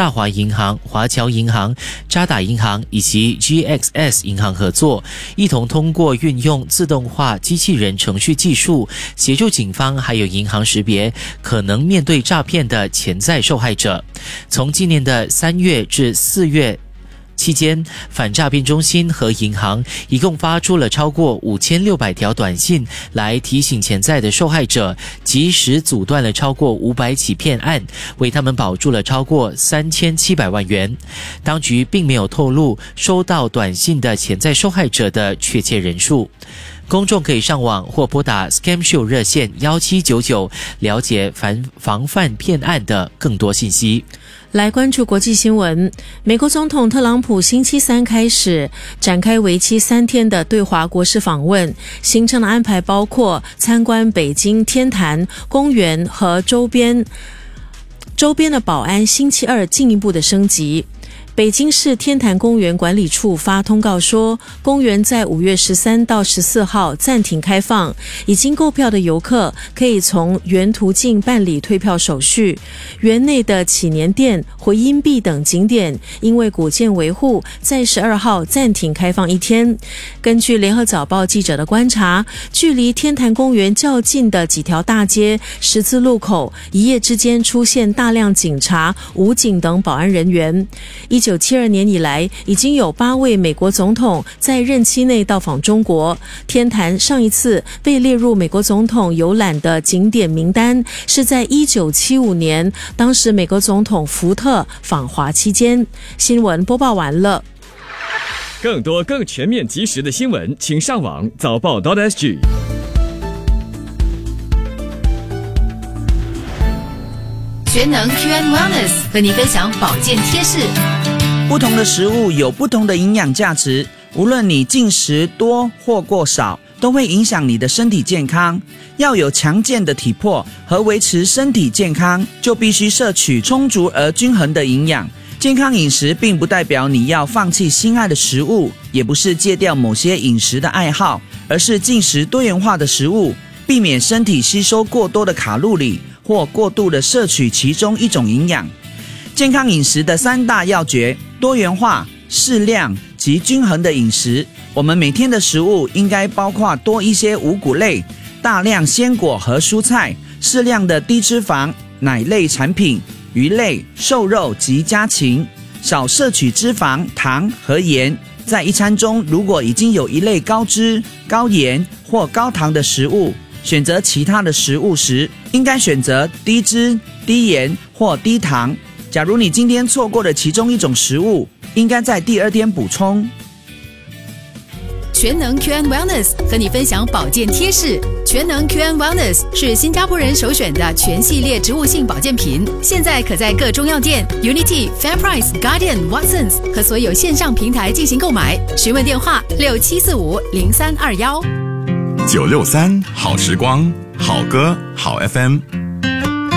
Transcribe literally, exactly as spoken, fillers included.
大华银行、华侨银行、渣打银行以及 G X S 银行合作，一同通过运用自动化机器人程序技术，协助警方还有银行识别可能面对诈骗的潜在受害者。从今年的三月至四月期间，反诈骗中心和银行一共发出了超过五千六百条短信，来提醒潜在的受害者，及时阻断了超过五百起骗案，为他们保住了超过三千七百万元。当局并没有透露收到短信的潜在受害者的确切人数。公众可以上网或拨打 Scam Show 热线一七九九了解防防范骗案的更多信息。 来关注国际新闻，美国总统特朗普星期三开始展开为期三天的对华国事访问，行程的安排包括参观北京天坛公园和周边周边的保安星期二进一步的升级。北京市天坛公园管理处发通告说，公园在五月十三到十四号暂停开放，已经购票的游客可以从原途径办理退票手续。园内的祈年殿、回音壁等景点因为古建维护，在十二号暂停开放一天。根据联合早报记者的观察，距离天坛公园较近的几条大街、十字路口，一夜之间出现大量警察、武警等保安人员。一九七二年以来，已经有八位美国总统在任期内到访中国。天坛上一次被列入美国总统游览的景点名单，是在一九七五年，当时美国总统福特访华期间。新闻播报完了。 更多更全面及时的新闻，请上网早报 .sg。 全能 Q and Wellness 和你分享保健贴士。 不同的食物有不同的营养价值，无论你进食多或过少，都会影响你的身体健康。要有强健的体魄和维持身体健康，就必须摄取充足而均衡的营养。健康饮食并不代表你要放弃心爱的食物，也不是戒掉某些饮食的爱好，而是进食多元化的食物，避免身体吸收过多的卡路里或过度的摄取其中一种营养。健康饮食的三大要诀：多元化、适量及均衡的饮食。我们每天的食物应该包括多一些五谷类、大量鲜果和蔬菜，适量的低脂肪、奶类产品、鱼类、瘦肉及家禽，少摄取脂肪、糖和盐。在一餐中，如果已经有一类高脂、高盐或高糖的食物，选择其他的食物时，应该选择低脂、低盐或低糖。假如你今天错过了其中一种食物，应该在第二天补充。 全能 Q and Wellness 和你分享保健贴士。全能 Q and Wellness 是新加坡人首选的全系列植物性保健品，现在可在各中药店、Unity、FairPrice、Guardian、Watsons 和所有线上平台进行购买。询问电话六七四五零三二幺。 九六三好时光，好歌好 F M。